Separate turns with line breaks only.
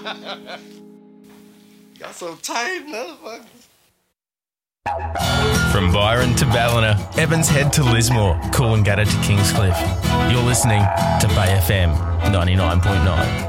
Got so tight, motherfucker.
From Byron to Ballina, Evans Head to Lismore, Coolangatta to Kingscliff. You're listening to Bay FM 99.9.